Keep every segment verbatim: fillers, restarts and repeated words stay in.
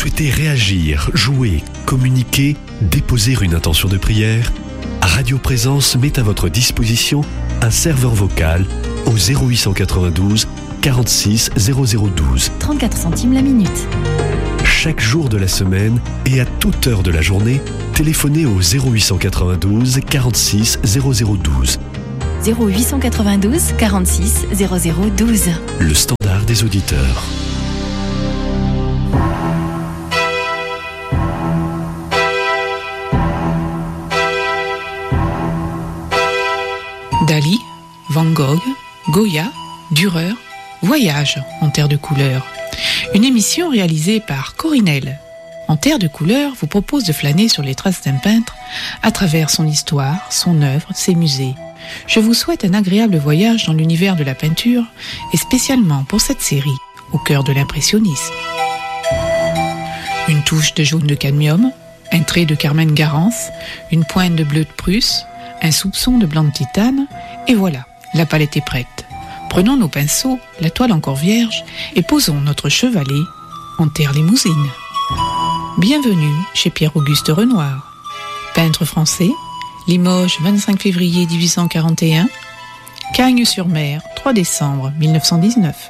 souhaitez réagir, jouer, communiquer, déposer une intention de prière? Radio Présence met à votre disposition un serveur vocal au zéro huit cent quatre-vingt-douze quarante-six zéro zéro douze. trente-quatre centimes la minute. Chaque jour de la semaine et à toute heure de la journée, téléphonez au zéro huit cent quatre-vingt-douze quarante-six zéro zéro douze. zéro huit cent quatre-vingt-douze quarante-six zéro zéro douze. Le standard des auditeurs. Dali, Van Gogh, Goya, Dürer, Voyage en terre de couleurs. Une émission réalisée par Corinel. En terre de couleurs vous propose de flâner sur les traces d'un peintre à travers son histoire, son œuvre, ses musées. Je vous souhaite un agréable voyage dans l'univers de la peinture et spécialement pour cette série, au cœur de l'impressionnisme. Une touche de jaune de cadmium, un trait de Carmen Garance, une pointe de bleu de Prusse, un soupçon de blanc de titane, et voilà, la palette est prête. Prenons nos pinceaux, la toile encore vierge, et posons notre chevalet en terre limousine. Bienvenue chez Pierre-Auguste Renoir. Peintre français, Limoges, vingt-cinq février dix-huit cent quarante et un, Cagnes-sur-Mer, trois décembre mille neuf cent dix-neuf.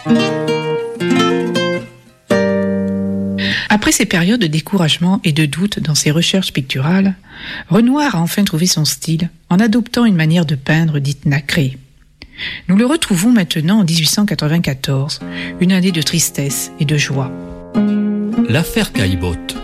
Après ces périodes de découragement et de doute dans ses recherches picturales, Renoir a enfin trouvé son style en adoptant une manière de peindre dite nacrée. Nous le retrouvons maintenant en dix-huit cent quatre-vingt-quatorze, une année de tristesse et de joie. L'affaire Caillebotte.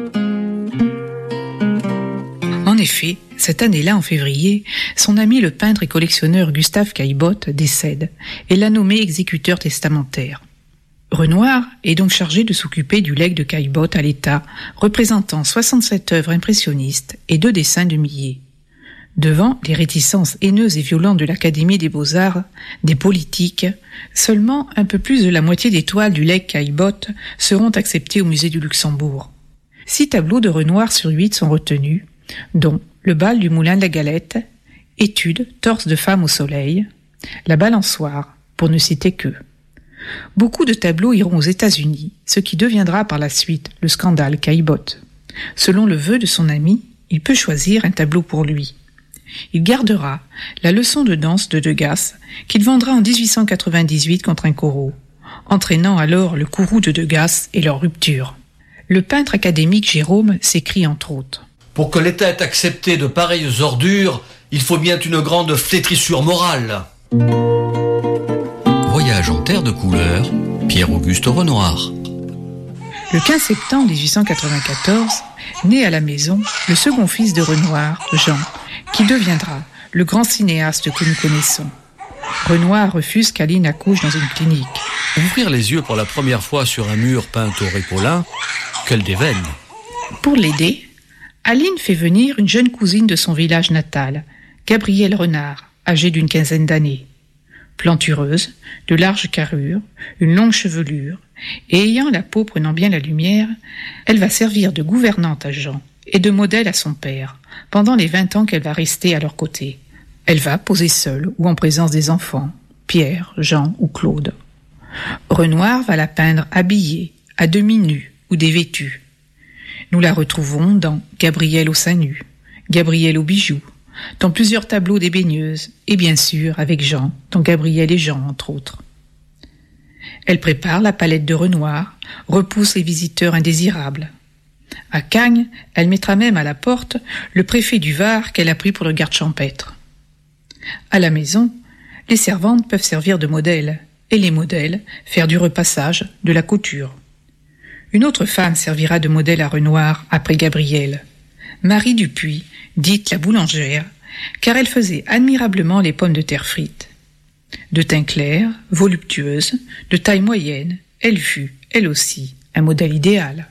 En effet, cette année-là, en février, son ami le peintre et collectionneur Gustave Caillebotte décède et l'a nommé exécuteur testamentaire. Renoir est donc chargé de s'occuper du legs de Caillebotte à l'État, représentant soixante-sept œuvres impressionnistes et deux dessins de Millet. Devant les réticences haineuses et violentes de l'Académie des Beaux-Arts, des politiques, seulement un peu plus de la moitié des toiles du legs Caillebotte seront acceptées au musée du Luxembourg. Six tableaux de Renoir sur huit sont retenus, dont le bal du Moulin de la Galette, Étude, torse de femme au soleil, la balançoire, pour ne citer que. Beaucoup de tableaux iront aux États-Unis, ce qui deviendra par la suite le scandale Caillebotte. Selon le vœu de son ami, il peut choisir un tableau pour lui. Il gardera la leçon de danse de Degas qu'il vendra en dix-huit cent quatre-vingt-dix-huit contre un Corot, entraînant alors le courroux de Degas et leur rupture. Le peintre académique Gérôme s'écrie entre autres: Pour que l'État ait accepté de pareilles ordures, il faut bien une grande flétrissure morale. Voyage en terre de couleurs, Pierre-Auguste Renoir. Le quinze septembre dix-huit cent quatre-vingt-quatorze, naît à la maison le second fils de Renoir, Jean, qui deviendra le grand cinéaste que nous connaissons. Renoir refuse qu'Aline accouche dans une clinique. Ouvrir les yeux pour la première fois sur un mur peint au Ripolin, quelle déveine. Pour l'aider, Aline fait venir une jeune cousine de son village natal, Gabrielle Renard, âgée d'une quinzaine d'années. Plantureuse, de larges carrures, une longue chevelure, et ayant la peau prenant bien la lumière, elle va servir de gouvernante à Jean et de modèle à son père, pendant les vingt ans qu'elle va rester à leur côté. Elle va poser seule ou en présence des enfants, Pierre, Jean ou Claude. Renoir va la peindre habillée, à demi nue ou dévêtue. Nous la retrouvons dans Gabrielle au sein nu, Gabrielle aux bijoux, dans plusieurs tableaux des baigneuses, et bien sûr avec Jean, dans Gabrielle et Jean entre autres. Elle prépare la palette de Renoir, repousse les visiteurs indésirables. À Cagnes, elle mettra même à la porte le préfet du Var qu'elle a pris pour le garde champêtre. À la maison, les servantes peuvent servir de modèles, et les modèles faire du repassage, de la couture. Une autre femme servira de modèle à Renoir après Gabrielle, Marie Dupuis, dite la boulangère, car elle faisait admirablement les pommes de terre frites. De teint clair, voluptueuse, de taille moyenne, elle fut, elle aussi, un modèle idéal.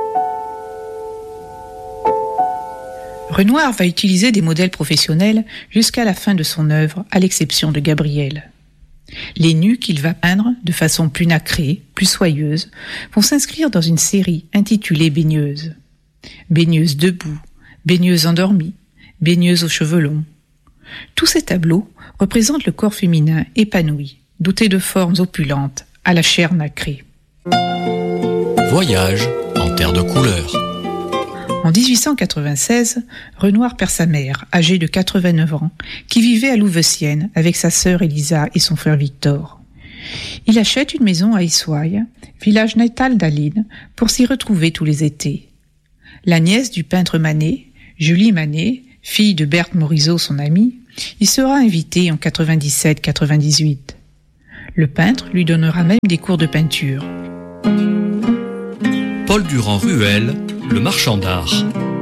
Renoir va utiliser des modèles professionnels jusqu'à la fin de son œuvre, à l'exception de Gabrielle. Les nus qu'il va peindre, de façon plus nacrée, plus soyeuse, vont s'inscrire dans une série intitulée Baigneuse. Baigneuse debout, baigneuse endormie, baigneuse aux cheveux longs. Tous ces tableaux représentent le corps féminin épanoui, doté de formes opulentes, à la chair nacrée. Voyage en terre de couleur. En dix-huit cent quatre-vingt-seize, Renoir perd sa mère, âgée de quatre-vingt-neuf ans, qui vivait à Louveciennes avec sa sœur Elisa et son frère Victor. Il achète une maison à Essoyes, village natal d'Aline, pour s'y retrouver tous les étés. La nièce du peintre Manet, Julie Manet, fille de Berthe Morisot, son amie, y sera invitée en quatre-vingt-dix-sept quatre-vingt-dix-huit. Le peintre lui donnera même des cours de peinture. Paul Durand-Ruel, le marchand d'art.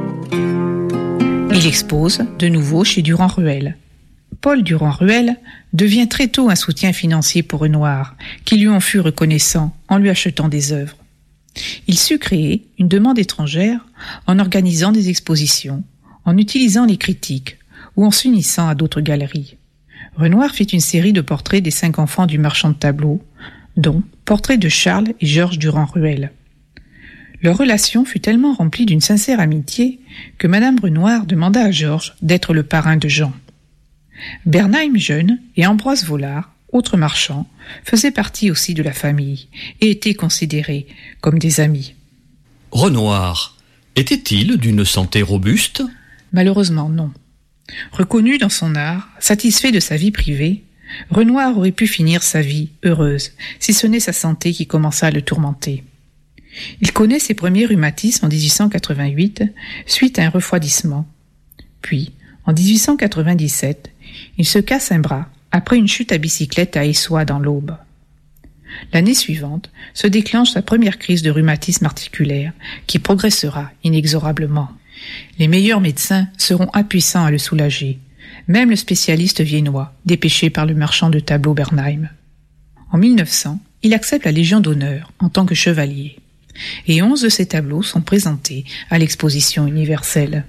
Il expose de nouveau chez Durand-Ruel. Paul Durand-Ruel devient très tôt un soutien financier pour Renoir, qui lui en fut reconnaissant en lui achetant des œuvres. Il sut créer une demande étrangère en organisant des expositions, en utilisant les critiques ou en s'unissant à d'autres galeries. Renoir fit une série de portraits des cinq enfants du marchand de tableaux, dont portraits de Charles et Georges Durand-Ruel. Leur relation fut tellement remplie d'une sincère amitié que Madame Renoir demanda à Georges d'être le parrain de Jean. Bernheim jeune et Ambroise Vollard, autres marchands, faisaient partie aussi de la famille et étaient considérés comme des amis. Renoir était-il d'une santé robuste ? Malheureusement non. Reconnu dans son art, satisfait de sa vie privée, Renoir aurait pu finir sa vie heureuse, si ce n'est sa santé qui commença à le tourmenter. Il connaît ses premiers rhumatismes en dix-huit cent quatre-vingt-huit, suite à un refroidissement. Puis, en dix-huit cent quatre-vingt-dix-sept, il se casse un bras après une chute à bicyclette à Essoyes dans l'Aube. L'année suivante se déclenche sa première crise de rhumatisme articulaire qui progressera inexorablement. Les meilleurs médecins seront impuissants à le soulager, même le spécialiste viennois, dépêché par le marchand de tableaux Bernheim. En mille neuf cents, il accepte la Légion d'honneur en tant que chevalier, et onze de ses tableaux sont présentés à l'exposition universelle.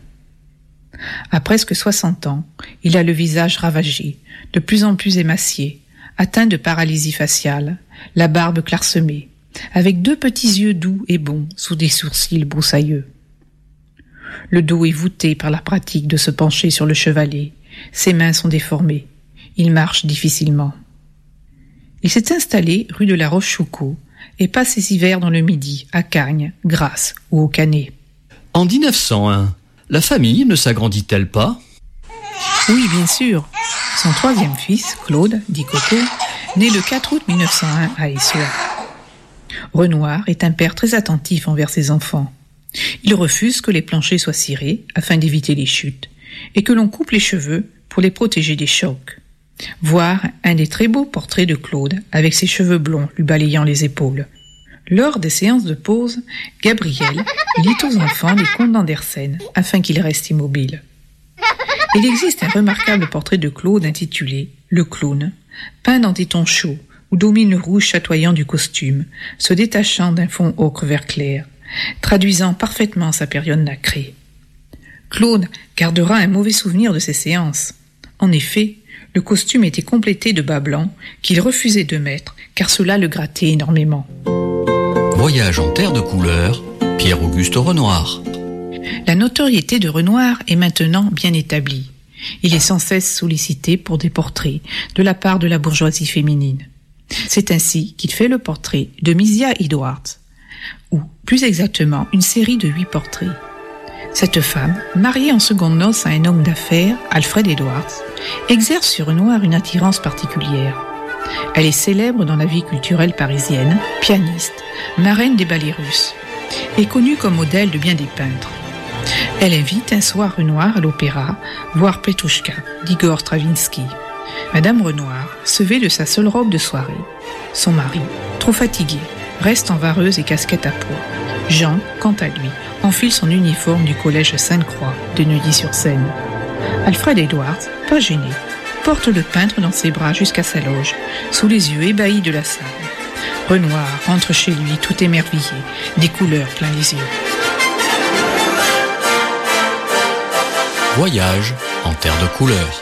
À presque soixante ans, il a le visage ravagé, de plus en plus émacié, atteint de paralysie faciale, la barbe clairsemée, avec deux petits yeux doux et bons sous des sourcils broussailleux. Le dos est voûté par la pratique de se pencher sur le chevalet, ses mains sont déformées, il marche difficilement. Il s'est installé rue de la Rochefoucauld et passe ses hivers dans le Midi, à Cagnes, Grasse ou au Canet. En dix-neuf cent un, la famille ne s'agrandit-elle pas ? Oui, bien sûr. Son troisième fils, Claude, dit Coco, né le quatre août mille neuf cent un à Essoyes. Renoir est un père très attentif envers ses enfants. Il refuse que les planchers soient cirés afin d'éviter les chutes et que l'on coupe les cheveux pour les protéger des chocs. Voir un des très beaux portraits de Claude avec ses cheveux blonds lui balayant les épaules. Lors des séances de pause, Gabriel lit aux enfants les contes d'Andersen afin qu'ils restent immobiles. Il existe un remarquable portrait de Claude intitulé « Le clown », peint dans des tons chauds où domine le rouge chatoyant du costume, se détachant d'un fond ocre vert clair, traduisant parfaitement sa période nacrée. Claude gardera un mauvais souvenir de ces séances. En effet, le costume était complété de bas blancs qu'il refusait de mettre car cela le grattait énormément. Voyage en terre de couleur, Pierre-Auguste Renoir. La notoriété de Renoir est maintenant bien établie. Il est sans cesse sollicité pour des portraits de la part de la bourgeoisie féminine. C'est ainsi qu'il fait le portrait de Misia Edwards, ou plus exactement une série de huit portraits. Cette femme, mariée en secondes noces à un homme d'affaires, Alfred Edwards, exerce sur Renoir une attirance particulière. Elle est célèbre dans la vie culturelle parisienne, pianiste, marraine des ballets russes, et connue comme modèle de bien des peintres. Elle invite un soir Renoir à l'opéra, voir Petrouchka d'Igor Stravinsky. Madame Renoir se vêt de sa seule robe de soirée. Son mari, trop fatigué, reste en vareuse et casquette à pois. Jean, quant à lui, enfile son uniforme du collège Sainte-Croix de Neuilly-sur-Seine. Alfred Edwards, pas gêné, porte le peintre dans ses bras jusqu'à sa loge, sous les yeux ébahis de la salle. Renoir rentre chez lui tout émerveillé, des couleurs plein les yeux. Voyage en terre de couleur.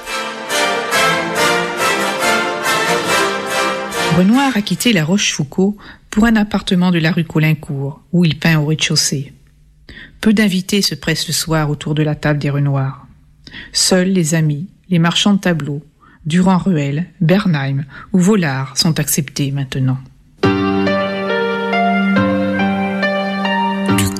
Renoir a quitté la Rochefoucauld pour un appartement de la rue Caulaincourt, où il peint au rez-de-chaussée. Peu d'invités se pressent le soir autour de la table des Renoirs. Seuls les amis, les marchands de tableaux, Durand-Ruel, Bernheim ou Vollard sont acceptés maintenant. Du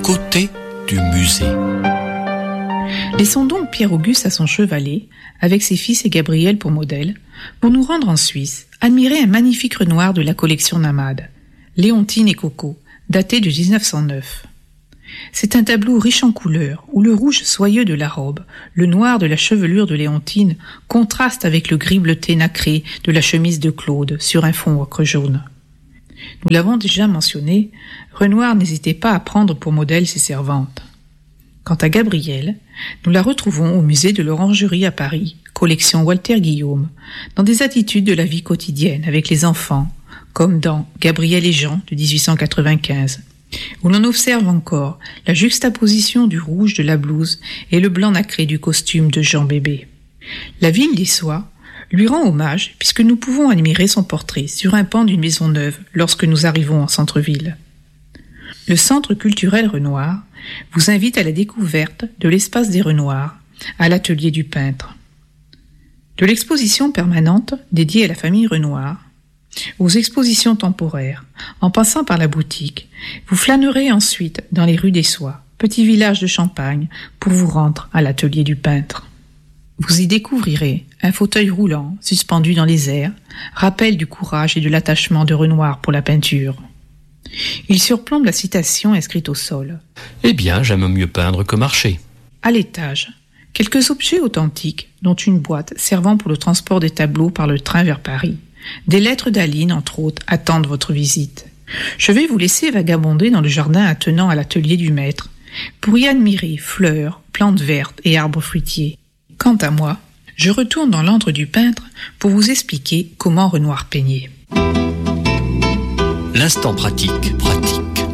côté du musée. Laissons donc Pierre-Auguste à son chevalet, avec ses fils et Gabriel pour modèle, pour nous rendre en Suisse, admirer un magnifique Renoir de la collection Namade, Léontine et Coco, daté de dix-neuf cent neuf. C'est un tableau riche en couleurs, où le rouge soyeux de la robe, le noir de la chevelure de Léontine contraste avec le gris bleuté nacré de la chemise de Claude sur un fond ocre jaune. Nous l'avons déjà mentionné, Renoir n'hésitait pas à prendre pour modèle ses servantes. Quant à Gabrielle, nous la retrouvons au musée de l'Orangerie à Paris, collection Walter Guillaume, dans des attitudes de la vie quotidienne avec les enfants, comme dans Gabrielle et Jean de dix-huit cent quatre-vingt-quinze, où l'on observe encore la juxtaposition du rouge de la blouse et le blanc nacré du costume de Jean bébé. La ville des Soies lui rend hommage puisque nous pouvons admirer son portrait sur un pan d'une maison neuve lorsque nous arrivons en centre-ville. Le Centre culturel Renoir vous invite à la découverte de l'espace des Renoirs, à l'atelier du peintre. De l'exposition permanente dédiée à la famille Renoir, aux expositions temporaires, en passant par la boutique, vous flânerez ensuite dans les rues des Soies, petit village de Champagne, pour vous rendre à l'atelier du peintre. Vous y découvrirez un fauteuil roulant suspendu dans les airs, rappel du courage et de l'attachement de Renoir pour la peinture. Il surplombe la citation inscrite au sol. Eh bien, j'aime mieux peindre que marcher. À l'étage, quelques objets authentiques, dont une boîte servant pour le transport des tableaux par le train vers Paris. Des lettres d'Aline, entre autres, attendent votre visite. Je vais vous laisser vagabonder dans le jardin attenant à l'atelier du maître, pour y admirer fleurs, plantes vertes et arbres fruitiers. Quant à moi, je retourne dans l'antre du peintre pour vous expliquer comment Renoir peignait. L'instant pratique, pratique.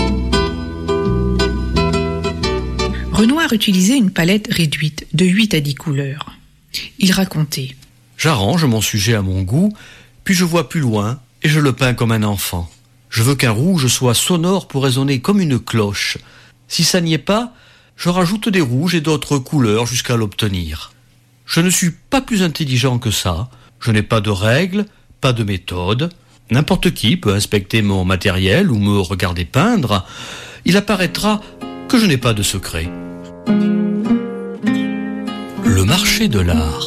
Renoir utilisait une palette réduite de huit à dix couleurs. Il racontait: J'arrange mon sujet à mon goût, puis je vois plus loin et je le peins comme un enfant. Je veux qu'un rouge soit sonore pour résonner comme une cloche. Si ça n'y est pas, je rajoute des rouges et d'autres couleurs jusqu'à l'obtenir. Je ne suis pas plus intelligent que ça, je n'ai pas de règles, pas de méthode. N'importe qui peut inspecter mon matériel ou me regarder peindre. Il apparaîtra que je n'ai pas de secret. Le marché de l'art.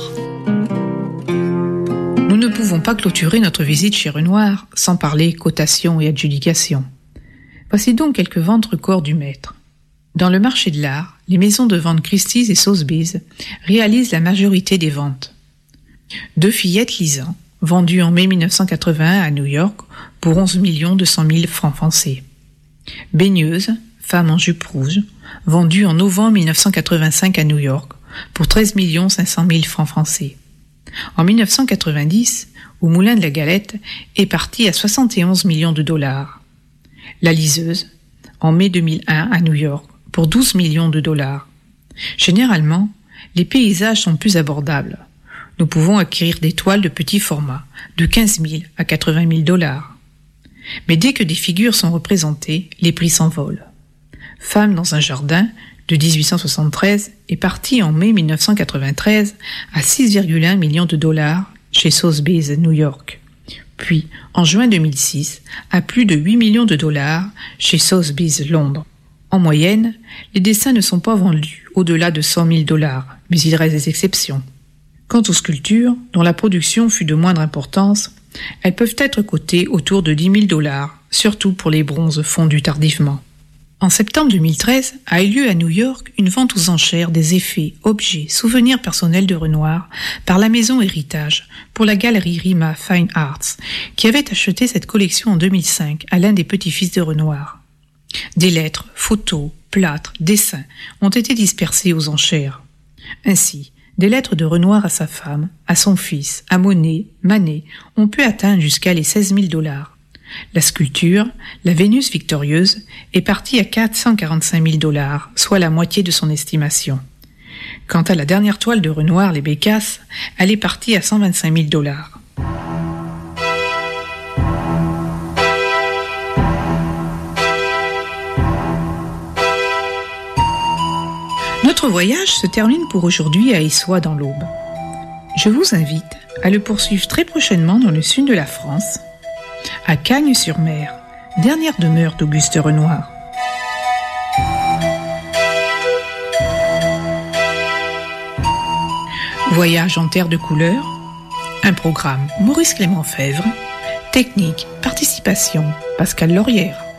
Nous ne pouvons pas clôturer notre visite chez Renoir sans parler cotation et adjudication. Voici donc quelques ventes records du maître. Dans le marché de l'art, les maisons de vente Christie's et Sotheby's réalisent la majorité des ventes. Deux fillettes lisant, vendues en mai dix-neuf cent quatre-vingt-un à New York pour onze millions deux cent mille francs français. Baigneuse, femme en jupe rouge, vendue en novembre dix-neuf cent quatre-vingt-cinq à New York pour treize millions cinq cent mille francs français. En dix-neuf cent quatre-vingt-dix, au Moulin de la Galette est parti à soixante et onze millions de dollars. La liseuse, en mai deux mille un à New York, pour douze millions de dollars. Généralement, les paysages sont plus abordables. Nous pouvons acquérir des toiles de petit format, de quinze mille à quatre-vingt mille dollars. Mais dès que des figures sont représentées, les prix s'envolent. Femme dans un jardin, de dix-huit cent soixante-treize, est partie en mai dix-neuf cent quatre-vingt-treize à six virgule un millions de dollars chez Sotheby's New York. Puis, en juin deux mille six, à plus de huit millions de dollars chez Sotheby's Londres. En moyenne, les dessins ne sont pas vendus au-delà de cent mille dollars, mais il reste des exceptions. Quant aux sculptures, dont la production fut de moindre importance, elles peuvent être cotées autour de dix mille dollars, surtout pour les bronzes fondus tardivement. En septembre deux mille treize a eu lieu à New York une vente aux enchères des effets, objets, souvenirs personnels de Renoir par la maison Héritage pour la galerie Rima Fine Arts, qui avait acheté cette collection en deux mille cinq à l'un des petits-fils de Renoir. Des lettres, photos, plâtres, dessins ont été dispersés aux enchères. Ainsi, des lettres de Renoir à sa femme, à son fils, à Monet, Manet, ont pu atteindre jusqu'à les seize mille dollars. La sculpture, la Vénus victorieuse, est partie à quatre cent quarante-cinq mille dollars, soit la moitié de son estimation. Quant à la dernière toile de Renoir, les Bécasses, elle est partie à cent vingt-cinq mille dollars. Notre voyage se termine pour aujourd'hui à Issoire dans l'Aube. Je vous invite à le poursuivre très prochainement dans le sud de la France, à Cagnes-sur-Mer, dernière demeure d'Auguste Renoir. Voyage en terre de couleurs. Un programme Maurice Clément Fèvre. Technique, participation, Pascal Laurière.